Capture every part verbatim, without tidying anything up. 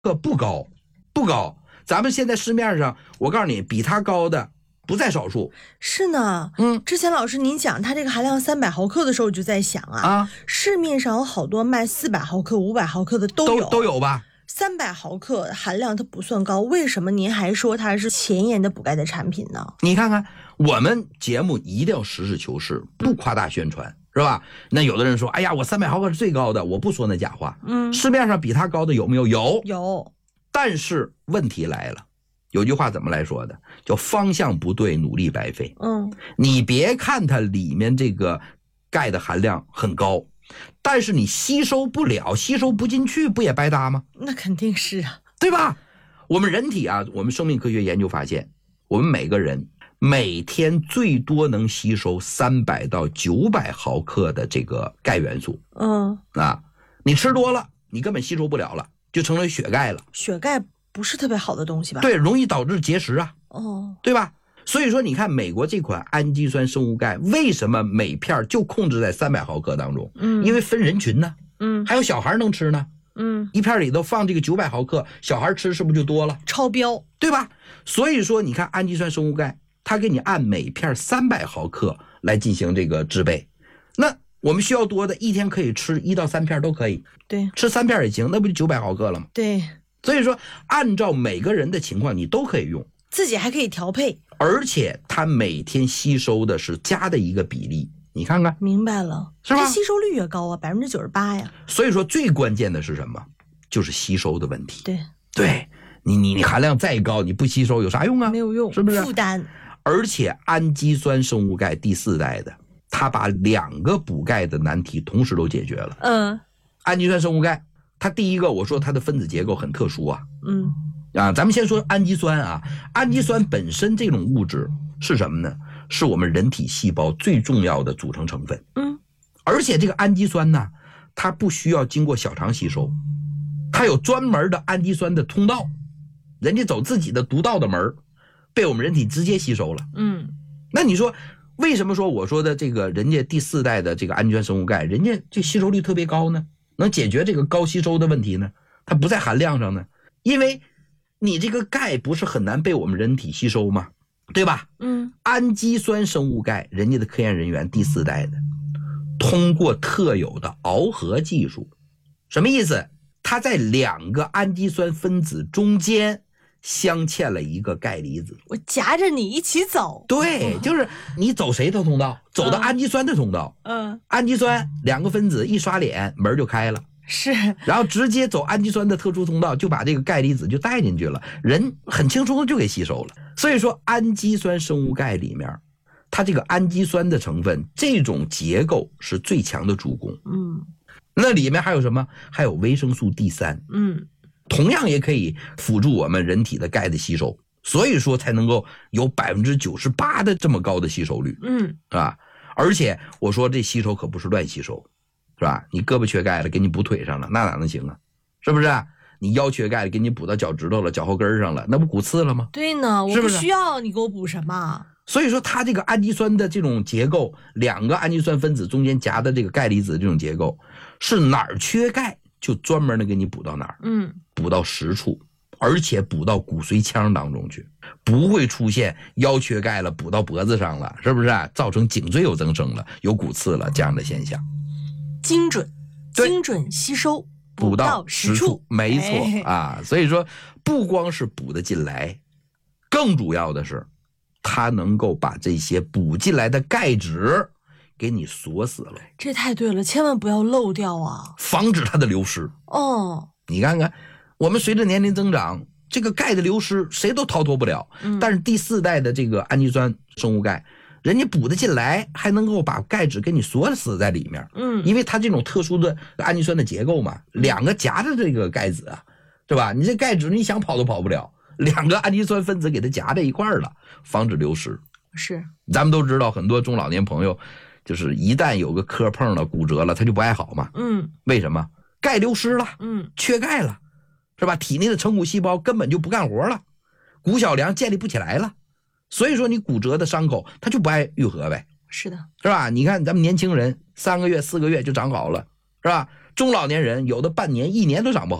克不高，不高。咱们现在市面上，我告诉你，比它高的不在少数。 是呢， 嗯， 之前老师您讲它这个含量三百毫克的时候，我就在想啊， 啊市面上有好多卖四百毫克、五百毫克的都有， 都都有吧？ 三百毫克含量它不算高，为什么您还说它是前沿的补钙的产品呢？ 你看看，我们节目一定要实事求是，不夸大宣传，是吧？那有的人说，哎呀，我三百毫克是最高的，我不说那假话。 嗯， 市面上比它高的有没有？有， 有。 但是问题来了，有句话怎么来说的？叫方向不对，努力白费。 嗯， 你别看它里面这个钙的含量很高，但是你吸收不了，吸收不进去，不也白搭吗？ 那肯定是啊， 对吧？我们人体啊，我们生命科学研究发现，我们每个人每天最多能吸收三百到九百毫克的这个钙元素。 嗯， 啊，你吃多了，你根本吸收不了了，就成了血钙了。 血钙不是特别好的东西吧？ 对，容易导致结石啊， 哦， 对吧？所以说，你看美国这款氨基酸生物钙，为什么每片就控制在三百毫克当中？ 嗯， 因为分人群呢， 嗯， 还有小孩能吃呢。 嗯， 一片里头放这个九百毫克，小孩吃是不是就多了？ 超标， 对吧？所以说，你看氨基酸生物钙，它给你按每片三百毫克来进行这个制备。那我们需要多的，一天可以吃一到三片都可以， 对， 吃三片也行，那不就九百毫克了吗？ 对， 所以说，按照每个人的情况，你都可以用， 自己还可以调配， 而且它每天吸收的是加的一个比例，你看看， 明白了， 是吧？ 这吸收率越高啊，百分之九十八呀。 所以说，最关键的是什么？就是吸收的问题。 对， 对你，你你含量再高，你不吸收有啥用啊？ 没有用， 是不是？ 负担。 而且氨基酸生物钙第四代的，它把两个补钙的难题同时都解决了。 嗯， 氨基酸生物钙，它第一个我说它的分子结构很特殊啊。 嗯， 啊，咱们先说氨基酸啊，氨基酸本身这种物质是什么呢？是我们人体细胞最重要的组成成分。 嗯， 而且这个氨基酸呢，它不需要经过小肠吸收，它有专门的氨基酸的通道，人家走自己的独到的门，被我们人体直接吸收了。 嗯， 那你说为什么说我说的这个人家第四代的这个氨基酸生物钙，人家这吸收率特别高呢？能解决这个高吸收的问题呢？它不在含量上呢，因为你这个钙不是很难被我们人体吸收吗？对吧？ 嗯， 氨基酸生物钙，人家的科研人员第四代的，通过特有的螯合技术，什么意思？它在两个氨基酸分子中间镶嵌了一个钙离子， 我夹着你一起走。 对，就是你走谁的通道？走到氨基酸的通道。 嗯， 氨基酸两个分子一刷脸，门就开了。 是， 然后直接走氨基酸的特殊通道，就把这个钙离子就带进去了，人很轻松就给吸收了。所以说，氨基酸生物钙里面，它这个氨基酸的成分，这种结构是最强的主攻。 嗯， 那里面还有什么？还有维生素 D 三， 嗯， 同样也可以辅助我们人体的钙的吸收，所以说才能够有百分之九十八的这么高的吸收率。 嗯， 是吧？而且我说这吸收可不是乱吸收。是吧？你胳膊缺钙了，给你补腿上了，那哪能行啊？是不是？你腰缺钙了，给你补到脚趾头了、脚后跟上了，那不骨刺了吗？ 对呢，我不是不是需要你给我补什么。 所以说，它这个氨基酸的这种结构，两个氨基酸分子中间夹的这个钙离子这种结构，是哪儿缺钙就专门的给你补到哪儿， 嗯， 补到实处，而且补到骨髓腔当中去，不会出现腰缺钙了补到脖子上了，是不是？造成颈椎有增生了、有骨刺了这样的现象。 精准，精准吸收， 补到实处，没错、 哎、 啊。所以说，不光是补得进来，更主要的是，它能够把这些补进来的钙质给你锁死了。 这太对了，千万不要漏掉啊， 防止它的流失。 哦， 你看看，我们随着年龄增长，这个钙的流失谁都逃脱不了。 嗯、 但是第四代的这个氨基酸生物钙，人家补得进来，还能够把钙质给你锁死在里面。 嗯， 因为它这种特殊的氨基酸的结构嘛，两个夹着这个钙子啊，对吧？你这钙质你想跑都跑不了，两个氨基酸分子给它夹在一块儿了，防止流失。 是， 咱们都知道，很多中老年朋友就是一旦有个磕碰了、骨折了，他就不爱好嘛。 嗯， 为什么？钙流失了， 嗯， 缺钙了，是吧？体内的成骨细胞根本就不干活了，骨小梁建立不起来了。所以说你骨折的伤口它就不爱愈合呗， 是的， 是吧？你看咱们年轻人三个月四个月就长好了，是吧？中老年人有的半年一年都长不好，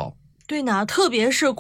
对呢，特别是